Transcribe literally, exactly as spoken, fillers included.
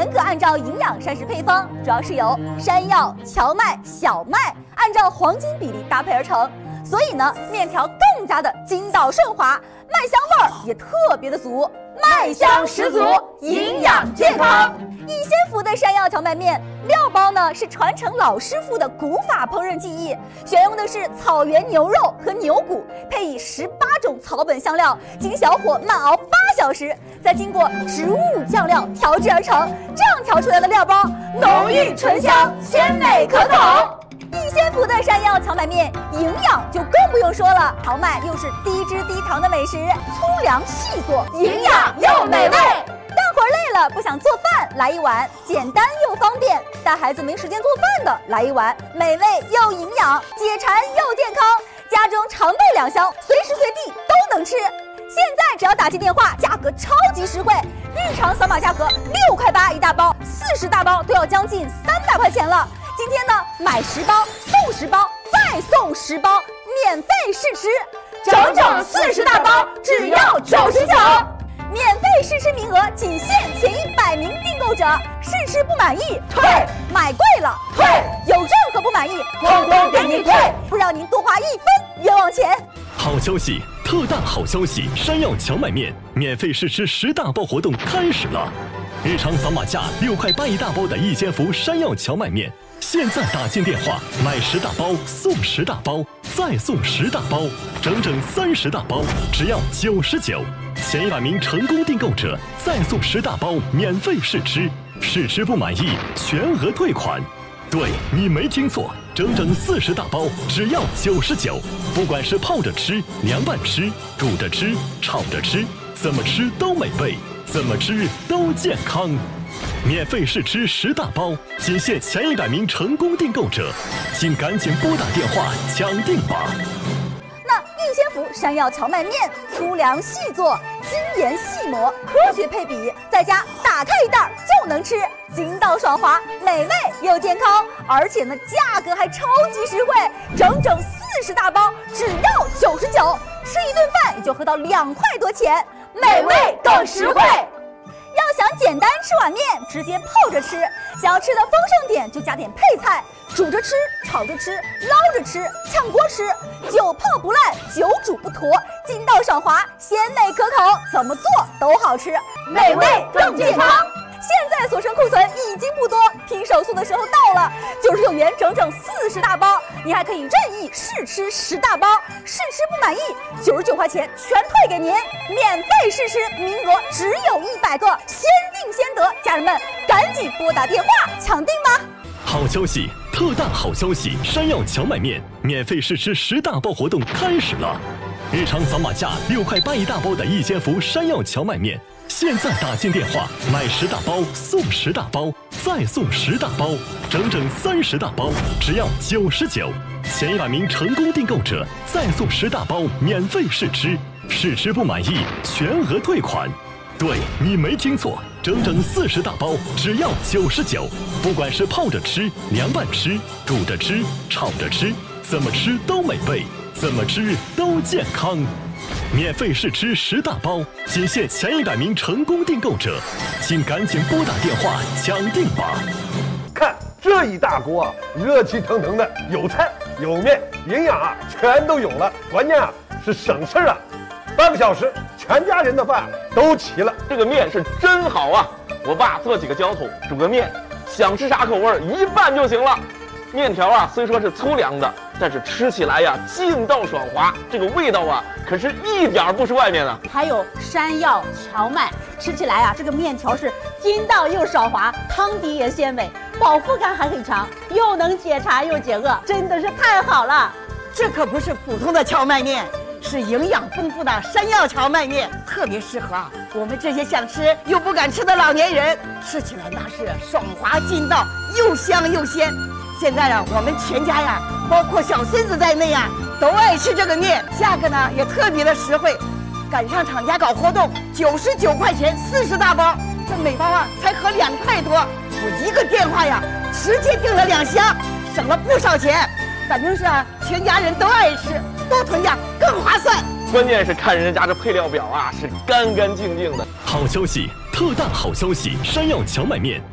严格按照营养膳食配方，主要是由山药、荞麦、小麦按照黄金比例搭配而成，所以呢，面条更加的筋道顺滑，麦香味儿也特别的足，麦香十足，营养健康。逸仙福的山药荞麦面料包呢是传承老师傅的古法烹饪技艺，选用的是草原牛肉和牛骨，配以十八种草本香料，经小火慢熬八小时，再经过植物酱料调制而成。这样调出来的料包浓郁醇香，鲜美可口。逸仙福的山药荞麦面营养就更不用说了，荞麦又是低脂低糖的美食，粗粮细做，营养又美味。干活累了不想做饭，来一碗简单又方便；带孩子没时间做饭的，来一碗美味又营养，解馋又健康。家中常备两箱，随时随地都能吃。现在只要打进电话，价格超级实惠，日常扫码价格六块八一大包，四十大包都要将近三百块钱了。今天呢，买十包送十包，再送十包，免费试吃，整整四十大包，只要九十九。免费试吃名额仅限前一百名订购者，试吃不满意退，买贵了退，有任何不满意通通给你退，不让您多花一分冤枉钱。 好消息，特大好消息！山药荞麦面免费试吃十大包活动开始了，日常扫码价六块八一大包的逸仙福山药荞麦面，现在打进电话买十大包送十大包，再送十大包，整整三十大包，只要九十九。前一百名成功订购者再送十大包免费试吃，试吃不满意全额退款。对，你没听错，整整四十大包，只要九十九。不管是泡着吃、凉拌吃、煮着吃、炒着吃，怎么吃都美味，怎么吃都健康。免费试吃十大包，仅限前一百名成功订购者，请赶紧拨打电话抢订吧。 那逸仙福山药荞麦面，粗粮细做，精盐细磨，科学配比，在家打开一袋就能吃，筋道爽滑，美味又健康，而且呢价格还超级实惠，整整四十大包，只要九十九，吃一顿饭也就合到两块多钱，美味更实惠。要想简单吃碗面，直接泡着吃；想要吃的丰盛点，就加点配菜，煮着吃、炒着吃、捞着吃、炝锅吃，久泡不烂，久煮不坨，筋道爽滑，鲜美可口，怎么做都好吃，美味更健康。现在所剩库存已经不多，拼手速的时候到了，九十九元整整四十大包，你还可以任意试吃十大包，试吃不满意，九十九块钱全退给您，免费试吃，名额只有一百个，先定先得，家人们赶紧拨打电话抢订吧。 好消息，特大好消息！山药荞麦面免费试吃十大包活动开始了，日常扫码价六块八一大包的逸仙福山药荞麦面。现在打进电话买十大包送十大包，再送十大包，整整三十大包，只要九十九。前一百名成功订购者再送十大包免费试吃，试吃不满意全额退款。对，你没听错，整整四十大包，只要九十九。不管是泡着吃、凉拌吃、煮着吃、炒着吃，怎么吃都美味，怎么吃都健康。免费试吃十大包，仅限前一百名成功订购者，请赶紧拨打电话抢订吧。 看这一大锅啊，热气腾腾的，有菜有面，营养啊全都有了，关键啊是省事啊，半个小时全家人的饭都齐了。 这个面是真好啊！我爸做几个浇头，煮个面，想吃啥口味一拌就行了。面条啊虽说是粗粮的，但是吃起来呀劲道爽滑，这个味道啊可是一点不是外面的。 还有山药荞麦，吃起来啊这个面条是筋道又爽滑，汤底也鲜美，饱腹感还很强，又能解馋又解饿，真的是太好了。 这可不是普通的荞麦面，是营养丰富的山药荞麦面，特别适合啊我们这些想吃又不敢吃的老年人，吃起来那是爽滑劲道，又香又鲜。现在啊我们全家呀，包括小孙子在内啊，都爱吃这个面，价格呢也特别的实惠，赶上厂家搞活动，九十九块钱四十大包，这每包啊才合两块多，我一个电话呀直接订了两箱，省了不少钱。反正是啊全家人都爱吃，多囤点更划算。 关键是看人家这配料表啊，是干干净净的。 好消息，特大好消息！山药荞麦面